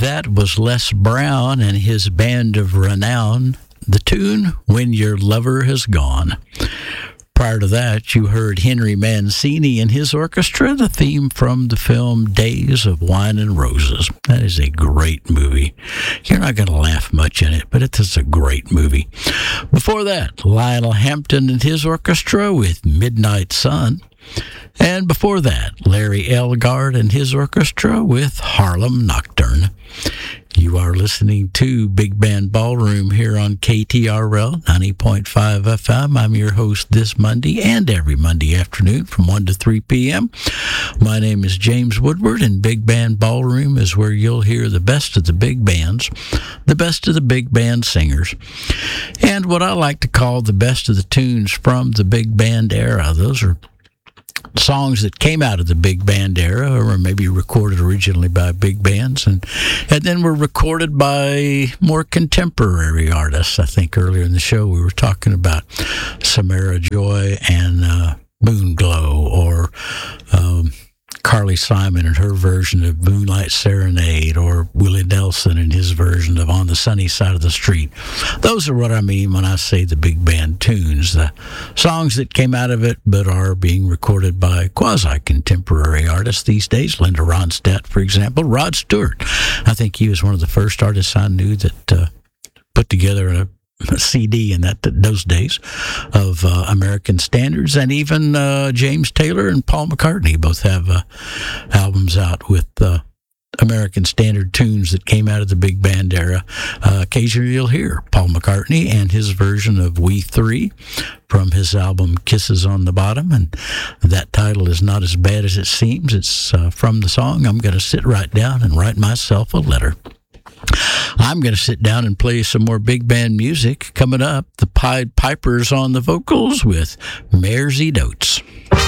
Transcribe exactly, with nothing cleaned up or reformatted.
That was Les Brown and his band of renown. The tune, When Your Lover Has Gone. Prior to that, you heard Henry Mancini and his orchestra, the theme from the film Days of Wine and Roses. That is a great movie. You're not going to laugh much in it, but it is a great movie. Before that, Lionel Hampton and his orchestra with Midnight Sun. And before that, Larry Elgart and his orchestra with Harlem Nocturne. You are listening to Big Band Ballroom here on K T R L ninety point five F M. I'm your host this Monday and every Monday afternoon from one to three p.m. My name is James Woodward, and Big Band Ballroom is where you'll hear the best of the big bands, the best of the big band singers, and what I like to call the best of the tunes from the big band era. Those are songs that came out of the big band era, or maybe recorded originally by big bands, and and then were recorded by more contemporary artists. I think earlier in the show we were talking about Samara Joy and uh, Moonglow, or um, Carly Simon and her version of Moonlight Serenade, or Willie Nelson and his version of On the Sunny Side of the Street. Those are what I mean when I say the big band tunes, the songs that came out of it but are being recorded by quasi-contemporary artists these days. Linda Ronstadt, for example. Rod Stewart, I think he was one of the first artists I knew that uh, put together a a C D in that those days of uh, American standards, and even uh, James Taylor and Paul McCartney both have uh, albums out with uh, American standard tunes that came out of the big band era. Uh, occasionally you'll hear Paul McCartney and his version of We Three from his album Kisses on the Bottom, and that title is not as bad as it seems. It's uh, from the song I'm going to sit right down and write myself a letter. I'm going to sit down and play some more big band music. Coming up, the Pied Pipers on the vocals with Maresy Dotes.